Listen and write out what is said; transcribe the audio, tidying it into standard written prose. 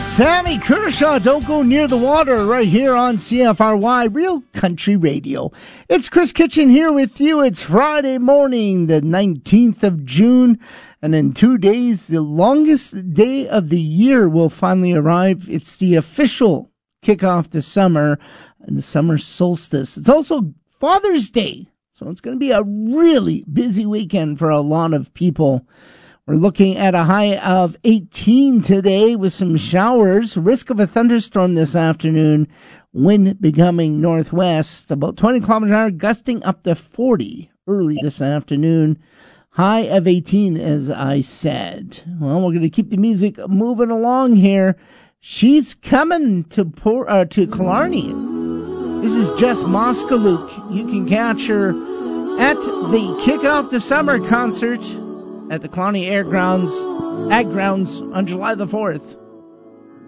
Sammy Kershaw, Don't Go Near the Water, right here on CFRY Real Country Radio. It's Chris Kitchen here with you. It's Friday morning, the 19th of June, and in 2 days, the longest day of the year will finally arrive. It's the official kickoff to summer and the summer solstice. It's also Father's Day, so it's going to be a really busy weekend for a lot of people. We're looking at a high of 18 today with some showers. Risk of a thunderstorm this afternoon. Wind becoming northwest, about 20 kilometers an hour, gusting up to 40 early this afternoon. High of 18, as I said. Well, we're going to keep the music moving along here. She's coming to Killarney. This is Jess Moskalouk. You can catch her at the Kickoff to Summer concert at the Killarney Ag Grounds on July the 4th.